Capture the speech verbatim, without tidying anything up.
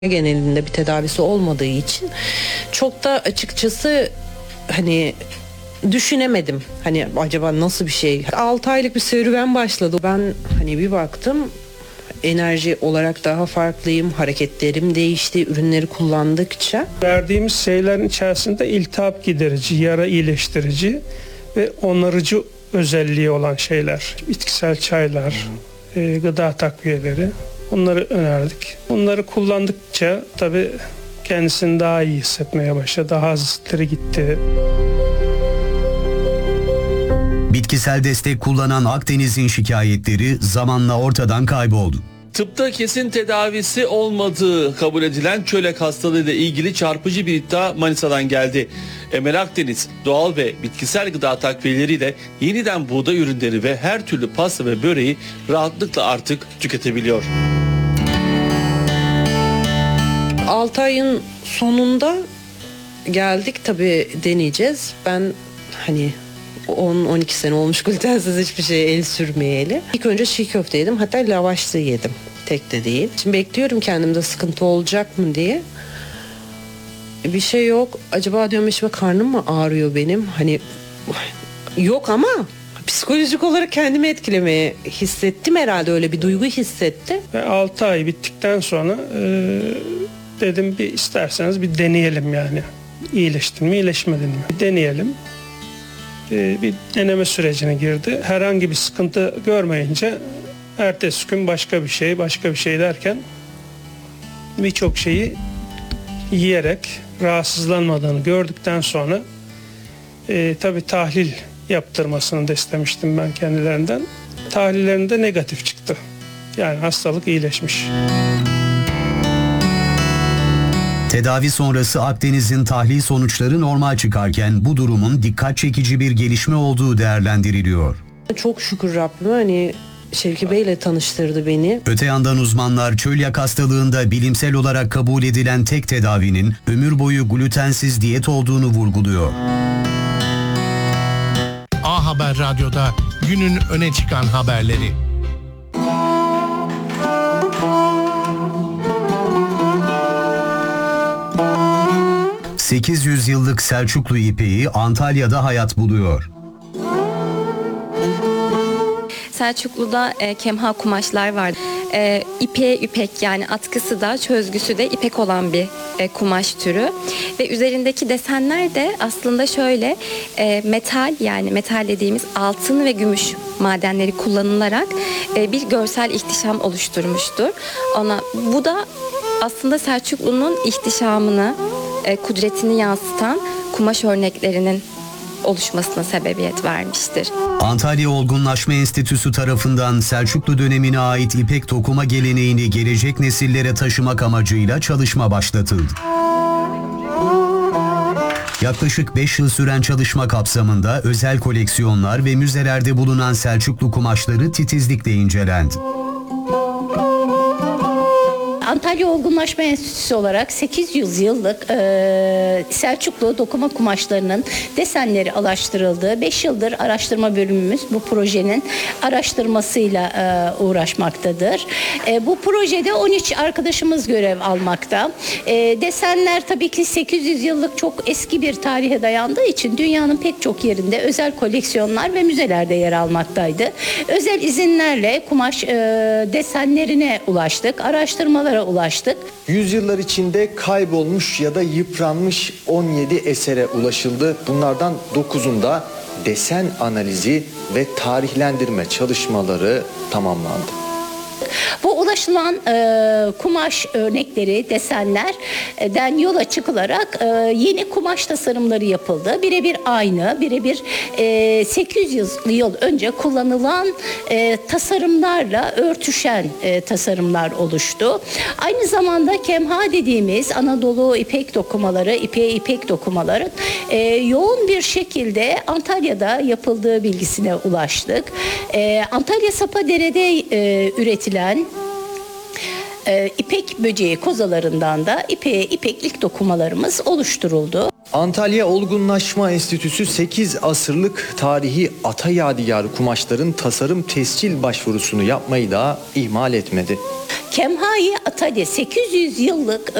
genelinde bir tedavisi olmadığı için çok da açıkçası hani düşünemedim. Hani acaba nasıl bir şey? altı aylık bir serüven başladı. Ben hani bir baktım enerji olarak daha farklıyım. Hareketlerim değişti ürünleri kullandıkça. Verdiğimiz şeylerin içerisinde iltihap giderici, yara iyileştirici ve onarıcı özelliği olan şeyler. Bitkisel çaylar, e, gıda takviyeleri. Bunları önerdik. Bunları kullandıkça tabii kendisini daha iyi hissetmeye başladı. Daha azlıkları gitti. Bitkisel destek kullanan Akdeniz'in şikayetleri zamanla ortadan kayboldu. Tıpta kesin tedavisi olmadığı kabul edilen çölyak hastalığıyla ilgili çarpıcı bir iddia Manisa'dan geldi. Emel Akdeniz doğal ve bitkisel gıda takviyeleriyle yeniden buğday ürünleri ve her türlü pasta ve böreği rahatlıkla artık tüketebiliyor. altı ayın sonunda geldik tabii deneyeceğiz. Ben hani on on iki sene olmuş glutensiz hiçbir şeye el sürmeyeli. İlk önce çiğ köfte yedim, hatta lavaşlı yedim. Tek de değil. Şimdi bekliyorum kendimde sıkıntı olacak mı diye. Bir şey yok. Acaba diyorum işte karnım mı ağrıyor benim? Hani yok ama psikolojik olarak kendimi etkilemeye hissettim herhalde, öyle bir duygu hissettim. Ve altı ay bittikten sonra e, dedim bir isterseniz bir deneyelim yani. İyileştin mi, iyileşmedin mi? Bir deneyelim. Bir deneme sürecine girdi. Herhangi bir sıkıntı görmeyince ertesi gün başka bir şey, başka bir şey derken birçok şeyi yiyerek rahatsızlanmadığını gördükten sonra e, tabii tahlil yaptırmasını da istemiştim ben kendilerinden. Tahlillerinde negatif çıktı. Yani hastalık iyileşmiş. Tedavi sonrası Akdeniz'in tahlil sonuçları normal çıkarken bu durumun dikkat çekici bir gelişme olduğu değerlendiriliyor. Çok şükür Rabbime hani Şevki Bey'le tanıştırdı beni. Öte yandan uzmanlar çölyak hastalığında bilimsel olarak kabul edilen tek tedavinin ömür boyu glutensiz diyet olduğunu vurguluyor. A Haber Radyo'da günün öne çıkan haberleri. sekiz yüz yıllık Selçuklu ipeği Antalya'da hayat buluyor. Selçuklu'da e, kemha kumaşlar var. E, ipeğe ipek, yani atkısı da çözgüsü de ipek olan bir e, kumaş türü. Ve üzerindeki desenler de aslında şöyle e, metal, yani metal dediğimiz altın ve gümüş madenleri kullanılarak e, bir görsel ihtişam oluşturmuştur. Ona, bu da aslında Selçuklu'nun ihtişamını, e, kudretini yansıtan kumaş örneklerinin oluşmasına sebebiyet vermiştir. Antalya Olgunlaşma Enstitüsü tarafından Selçuklu dönemine ait ipek dokuma geleneğini gelecek nesillere taşımak amacıyla çalışma başlatıldı. Yaklaşık beş yıl süren çalışma kapsamında özel koleksiyonlar ve müzelerde bulunan Selçuklu kumaşları titizlikle incelendi. Antalya Olgunlaşma Enstitüsü olarak sekiz yüz yıllık e, Selçuklu dokuma kumaşlarının desenleri araştırıldı. beş yıldır araştırma bölümümüz bu projenin araştırmasıyla e, uğraşmaktadır. E, bu projede on üç arkadaşımız görev almakta. E, desenler tabii ki sekiz yüz yıllık çok eski bir tarihe dayandığı için dünyanın pek çok yerinde özel koleksiyonlar ve müzelerde yer almaktaydı. Özel izinlerle kumaş e, desenlerine ulaştık. Araştırmalara ulaştık. Yüzyıllar içinde kaybolmuş ya da yıpranmış on yedi esere ulaşıldı. Bunlardan dokuzunda desen analizi ve tarihlendirme çalışmaları tamamlandı. Bu ulaşılan e, kumaş örnekleri, desenlerden yola çıkılarak e, yeni kumaş tasarımları yapıldı. Birebir aynı, birebir e, sekiz yüz yıl önce kullanılan e, tasarımlarla örtüşen e, tasarımlar oluştu. Aynı zamanda kemha dediğimiz Anadolu ipek dokumaları, ipeğe ipek dokumaların e, yoğun bir şekilde Antalya'da yapıldığı bilgisine ulaştık. E, Antalya Sapadere'de e, üretilen e, ipek böceği kozalarından da ipeğe ipeklik dokumalarımız oluşturuldu. Antalya Olgunlaşma Enstitüsü sekiz asırlık tarihi ata yadigarı kumaşların tasarım tescil başvurusunu yapmayı da ihmal etmedi. Kemhai Atölye sekiz yüz yıllık